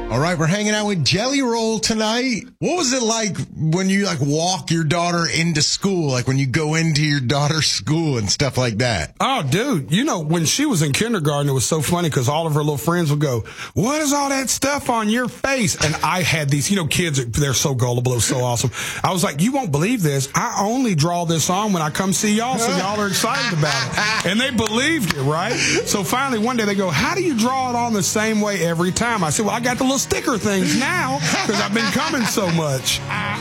All right, we're hanging out with Jelly Roll tonight. What was it like when you walk your daughter into school, like when you go into your daughter's school and stuff like that? Oh, dude, when she was in kindergarten, it was so funny because all of her little friends would go, "What is all that stuff on your face?" And I had these, kids, they're so gullible, it's so awesome. I was like, "You won't believe this. I only draw this on when I come see y'all, so y'all are excited about it." And they believed it, right? So finally one day they go, "How do you draw it on the same way every time?" I said, "Well, I got the little sticker things now because I've been coming so much."